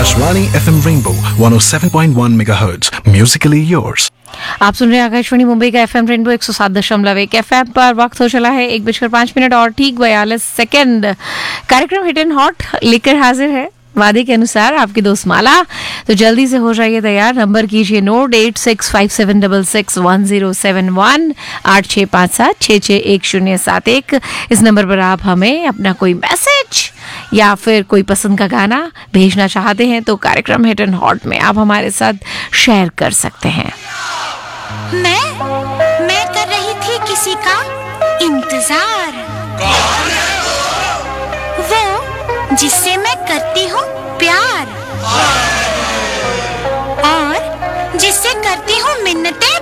Akashvani FM Rainbow 107.1 MHz, musically yours. आप सुन रहे हैं आकाशवाणी मुंबई का FM रेनबो 107.1 FM पर। वक्त हो चला है 1:05 और ठीक 42 सेकंड। कार्यक्रम हिट एंड हॉट लेकर हाजिर है वादे के अनुसार आपकी दोस्त माला। तो जल्दी से हो जाइए तैयार। नंबर कीजिए नोट 8657661071 8657661071। इस नंबर पर आप हमें अपना कोई मैसेज या फिर कोई पसंद का गाना भेजना चाहते हैं तो कार्यक्रम हिट एंड हॉट में आप हमारे साथ शेयर कर सकते हैं। मैं कर रही थी किसी का इंतजार। कौन है वो जिससे मैं करती हूँ प्यार और जिससे करती हूँ मिन्नतें।